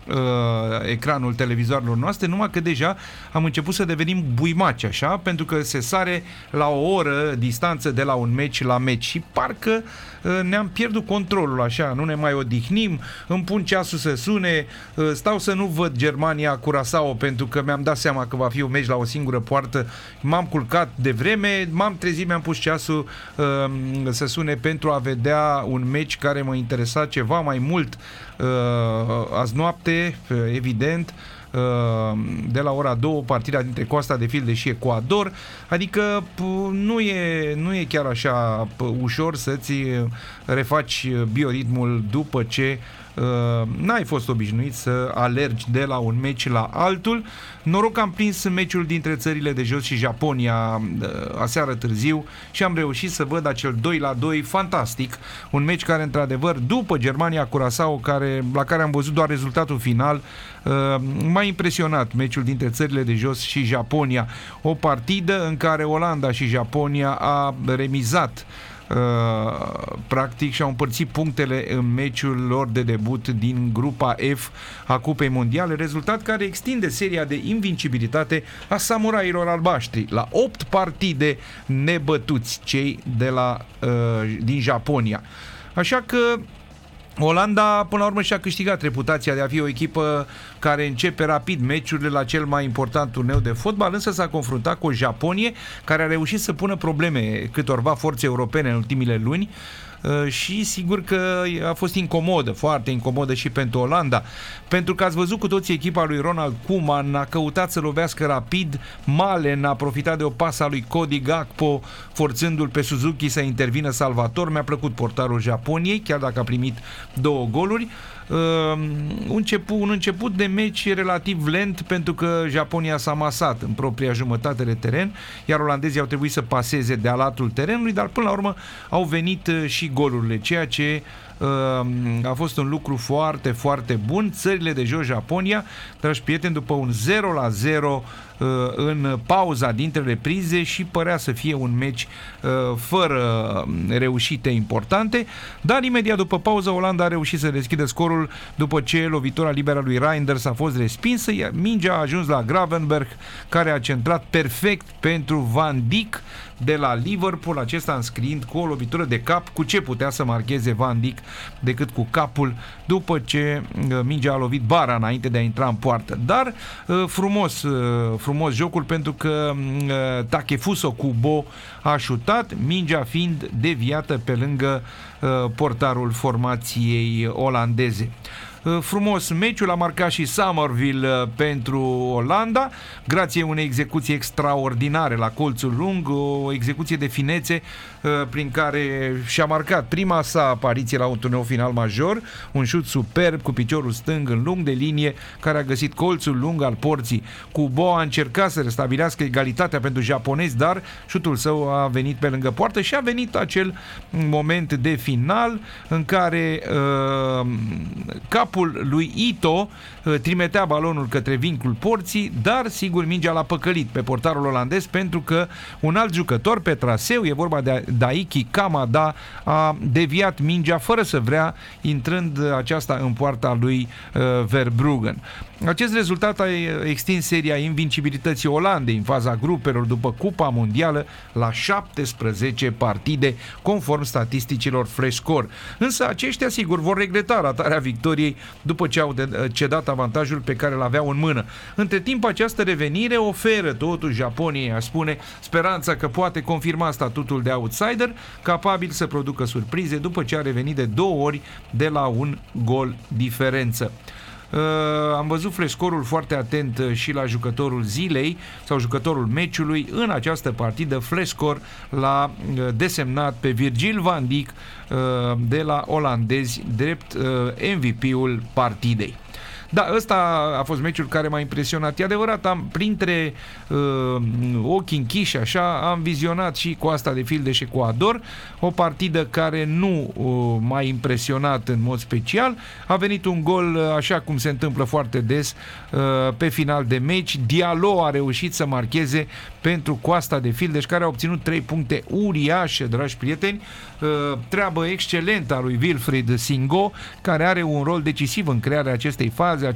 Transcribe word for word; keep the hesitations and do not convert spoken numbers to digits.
uh, ecranul televizoarelor noastre, numai că deja am început să devenim buimaci, așa, pentru că se sare la o oră distanță de la un meci la meci și parcă uh, ne-am pierdut controlul, așa, nu ne mai odihnim, îmi pun ceasul să sune, uh, stau să nu văd Germania Curaçao pentru că mi-am dat seama că va fi un meci la o singură poartă, m-am culcat de vreme, m-am trezit, mi-am pus ceasul uh, să sune pentru a vedea un meci care mă interesa ceva mai mult uh, azi noapte, evident, de la ora două, partida dintre Costa de Filde și Ecuador, adică nu e, nu e chiar așa ușor să-ți refaci bioritmul după ce uh, n-ai fost obișnuit să alergi de la un meci la altul. Noroc că am prins meciul dintre țările de jos și Japonia uh, aseară târziu și am reușit să văd acel doi la doi fantastic, un meci care într-adevăr după Germania Curaçao, care, la care am văzut doar rezultatul final, uh, m-a impresionat meciul dintre țările de jos și Japonia, o partidă în care Olanda și Japonia a remizat Uh, practic și-au împărțit punctele în meciul lor de debut din grupa F a Cupei Mondiale, rezultat care extinde seria de invincibilitate a samurailor albaștri la opt partide nebătuți, cei de la, uh, din Japonia. Așa că Olanda, până la urmă, și-a câștigat reputația de a fi o echipă care începe rapid meciurile la cel mai important turneu de fotbal, însă s-a confruntat cu o Japonie care a reușit să pună probleme câtorva forțe europene în ultimile luni și sigur că a fost incomodă, foarte incomodă și pentru Olanda, pentru că ați văzut cu toții echipa lui Ronald Koeman a căutat să lovească rapid, Malen a profitat de o pasă a lui Cody Gakpo forțându-l pe Suzuki să intervină salvator. Mi-a plăcut portarul Japoniei, chiar dacă a primit două goluri. Uh, un, început, un început de meci relativ lent, pentru că Japonia s-a masat în propria jumătate de teren, iar olandezii au trebuit să paseze de-a latul terenului, dar până la urmă au venit și golurile, ceea ce uh, a fost un lucru foarte, foarte bun. Țările de jos, Japonia, dragi prieteni, după un zero la zero uh, în pauza dintre reprize și părea să fie un meci uh, fără reușite importante, dar imediat după pauză Olanda a reușit să deschidă scorul după ce lovitura liberă lui Reinders a fost respinsă, iar mingea a ajuns la Gravenberch, care a centrat perfect pentru Van Dijk de la Liverpool, acesta înscriind cu o lovitură de cap. Cu ce putea să marcheze Van Dijk decât cu capul, după ce mingea a lovit bara înainte de a intra în poartă. Dar frumos, frumos jocul, pentru că Takefuso Kubo a șutat, mingea fiind deviată pe lângă portarul formației olandeze. Frumos meciul, a marcat și Somerville pentru Olanda, grație unei execuții extraordinare la colțul lung, o execuție de finețe prin care și-a marcat prima sa apariție la un turneu final major, un șut superb cu piciorul stâng în lung de linie, care a găsit colțul lung al porții. Kubo a încercat să restabilească egalitatea pentru japonezi, dar șutul său a venit pe lângă poartă și a venit acel moment de final în care uh, capul lui Ito uh, trimitea balonul către vincul porții, dar sigur mingea l-a păcălit pe portarul olandez, pentru că un alt jucător pe traseu, e vorba de Daiki Kamada, a deviat mingea fără să vrea, intrând aceasta în poarta lui uh, Verbruggen. Acest rezultat a extins seria invincibilității Olandei în faza grupelor după Cupa Mondială la șaptesprezece partide, conform statisticilor Flashscore. Însă aceștia sigur vor regreta ratarea victoriei după ce au cedat avantajul pe care îl aveau în mână. Între timp, această revenire oferă totuși Japoniei, aș spune, speranța că poate confirma statutul de outsider, capabil să producă surprize după ce a revenit de două ori de la un gol diferență. Uh, am văzut Flashscore-ul foarte atent și la jucătorul zilei sau jucătorul meciului. În această partidă Flashscore l-a uh, desemnat pe Virgil van Dijk uh, de la olandezi drept uh, M V P-ul partidei. Da, ăsta a fost meciul care m-a impresionat. E adevărat, am, printre uh, ochii închiși, așa, am vizionat și Costa de Filde și Ecuador, o partidă care nu uh, m-a impresionat în mod special. A venit un gol, uh, așa cum se întâmplă foarte des, uh, pe final de meci. Diallo a reușit să marcheze pentru Costa de Filde, care a obținut trei puncte uriașe, dragi prieteni. Uh, treabă excelentă a lui Wilfried Singo, care are un rol decisiv în crearea acestei faze.